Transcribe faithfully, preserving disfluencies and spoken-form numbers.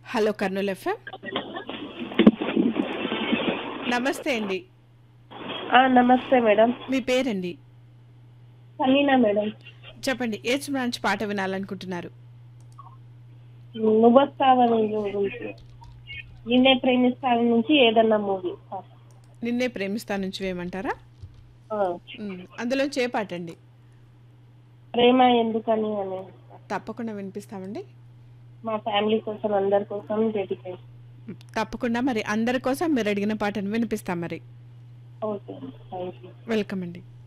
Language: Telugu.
Hello Kurnool FM. నమస్తే అండి. ఆ! నమస్తే మేడం. మీ పేరండి? సలీనా మేడం. చెప్పండి. ఏ సినిమా నుంచి పాట వినాలనుకుంటున్నారు? నువ్వొస్తావని గురించి. నిన్నే ప్రేమిస్తాను నుంచి ఏదన్నా మూవీ. నిన్నే ప్రేమిస్తా నుంచి వేయమంటారా? ఆ! హ్మ్. అందులోంచి ఏ పాటండి? ప్రేమ ఎందుకని అని. తప్పకుండా వినిపిస్తామండి. మా ఫ్యామిలీ కోసం అందరి కోసం డెడికేషన్. హ్మ్. తప్పకుండా మరి అందరి కోసం మీరు అడిగిన పాటను వినిపిస్తాం మరి. ఓకే అండి. Thank you. వెల్కమ్ అండి.